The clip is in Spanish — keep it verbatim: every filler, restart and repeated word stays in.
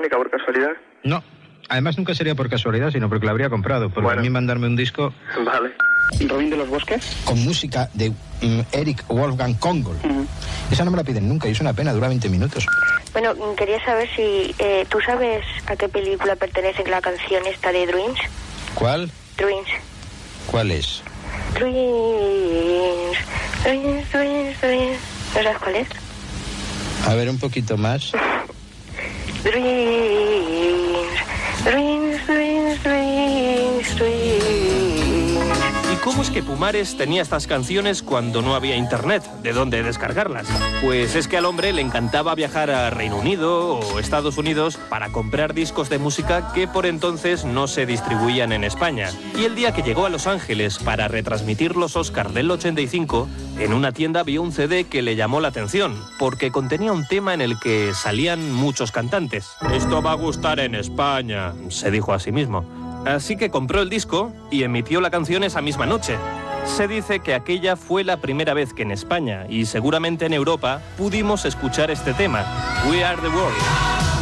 electrónica por casualidad? No. Además nunca sería por casualidad, sino porque la habría comprado. Porque bueno, a mí mandarme un disco... Vale. ¿Robin de los Bosques? Con música de um, Eric Wolfgang Kongol. Uh-huh. Esa no me la piden nunca y es una pena, dura veinte minutos. Bueno, quería saber si... Eh, ¿Tú sabes a qué película pertenece la canción esta de Dreams? ¿Cuál? Dreams. ¿Cuál es? Dreams, Dreams, Dreams, Dreams. ¿No sabes cuál es? A ver, un poquito más. Dreams, dreams, dreams, dreams, dreams. ¿Y cómo es que Pumares tenía estas canciones cuando no había internet? ¿De dónde descargarlas? Pues es que al hombre le encantaba viajar a Reino Unido o Estados Unidos para comprar discos de música que por entonces no se distribuían en España. Y el día que llegó a Los Ángeles para retransmitir los Oscar del ochenta y cinco, en una tienda vio un C D que le llamó la atención, porque contenía un tema en el que salían muchos cantantes. «Esto va a gustar en España», se dijo a sí mismo. Así que compró el disco y emitió la canción esa misma noche. Se dice que aquella fue la primera vez que en España, y seguramente en Europa, pudimos escuchar este tema, We Are the World.